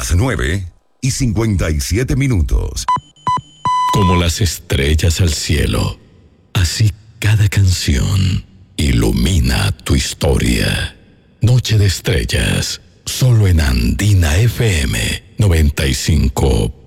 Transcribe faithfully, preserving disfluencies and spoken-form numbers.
las nueve y cincuenta y siete minutos. Como las estrellas al cielo, así cada canción ilumina tu historia. Noche de Estrellas, solo en Andina F M noventa y cinco